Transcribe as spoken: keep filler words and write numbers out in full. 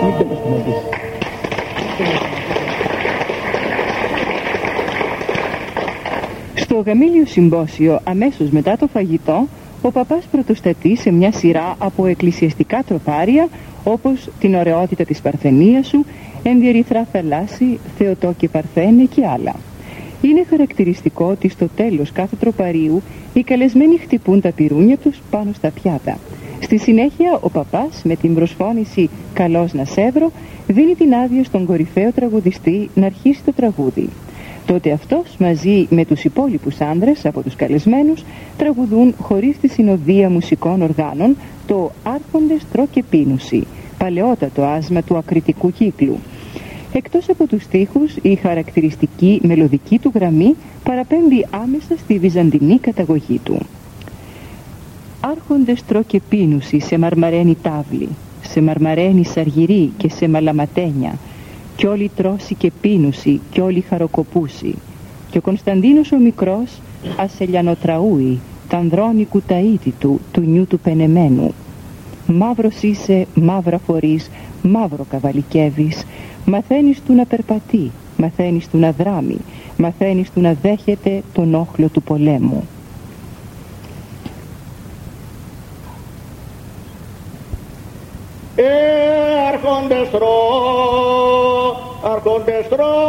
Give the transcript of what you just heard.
Στο γαμήλιο συμπόσιο, αμέσως μετά το φαγητό, ο παπάς πρωτοστατεί σε μια σειρά από εκκλησιαστικά τροπάρια, όπως την ωραιότητα της Παρθενίας σου, ενδιερυθρά θαλάσσι, Θεοτό και Παρθένε και άλλα. Είναι χαρακτηριστικό ότι στο τέλος κάθε τροπαρίου οι καλεσμένοι χτυπούν τα πυρούνια τους πάνω στα πιάτα. Στη συνέχεια ο παπάς με την προσφώνηση «Καλώς να σέβρω» δίνει την άδεια στον κορυφαίο τραγουδιστή να αρχίσει το τραγούδι. Τότε αυτός μαζί με τους υπόλοιπους άνδρες από τους καλεσμένους τραγουδούν χωρίς τη συνοδεία μουσικών οργάνων το «Άρχοντες τρώ και πίνουσι», παλαιότατο άσμα του ακριτικού κύκλου. Εκτός από τους στίχους, η χαρακτηριστική μελωδική του γραμμή παραπέμπει άμεσα στη βυζαντινή καταγωγή του. Άρχοντες τρώ και πίνουσι σε μαρμαρένη τάβλη, σε μαρμαρένη σαργυρή και σε μαλαματένια, κι όλοι τρώσει και πίνουσι κι όλοι χαροκοπούσι, και ο Κωνσταντίνος ο μικρός ασελιανοτραούει τ' ανδρώνικου ταΐτητου του νιού του πενεμένου. Μαύρος είσαι, μαύρα φορείς, μαύρο καβαλικεύεις, μαθαίνεις του να περπατεί, μαθαίνεις του να δράμει, μαθαίνεις του να δέχεται τον όχλο του πολέμου. Ε, άρχοντες τρώ, άρχοντες τρώ,